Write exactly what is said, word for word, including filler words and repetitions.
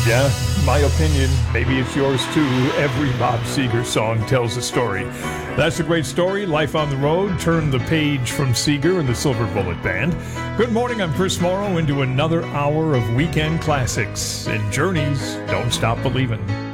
Yeah, my opinion, maybe it's yours too. Every Bob Seger song tells a story. That's a great story. Life on the Road. Turn the page from Seger and the Silver Bullet Band. Good morning, I'm Chris Morrow into another hour of weekend classics and Journey's Don't Stop Believin'.